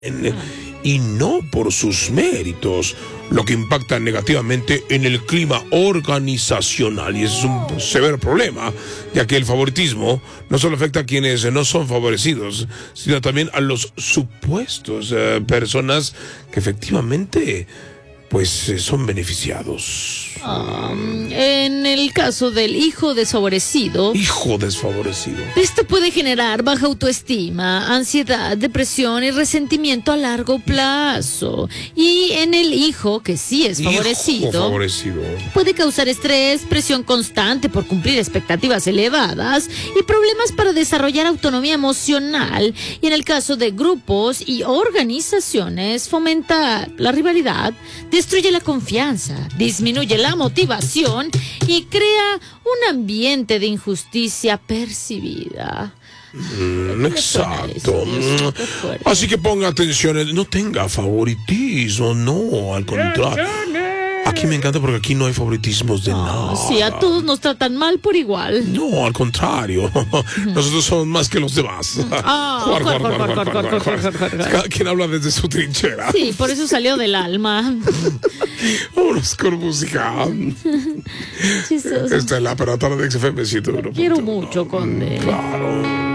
y no por sus méritos, lo que impacta negativamente en el clima organizacional. Y ese es un severo problema, ya que el favoritismo no solo afecta a quienes no son favorecidos, sino también a los supuestos personas que efectivamente son beneficiados. En el caso del hijo desfavorecido, este puede generar baja autoestima, ansiedad, depresión y resentimiento a largo plazo. Y en el hijo que sí es favorecido, puede causar estrés, presión constante por cumplir expectativas elevadas y problemas para desarrollar autonomía emocional. Y en el caso de grupos y organizaciones, fomenta la rivalidad, destruye la confianza, disminuye la motivación y crea un ambiente de injusticia percibida. Exacto. Así que ponga atención, no tenga favoritismo, no, al contrario. Aquí me encanta porque aquí no hay favoritismos de nada. Sí, a todos nos tratan mal por igual. No, al contrario. Nosotros somos más que los demás. Cada quien habla desde su trinchera. Sí, por eso salió del alma. Vámonos con música. Chistoso. Esta es la Aparatora de XFM 101. Quiero mucho, Conde. Claro.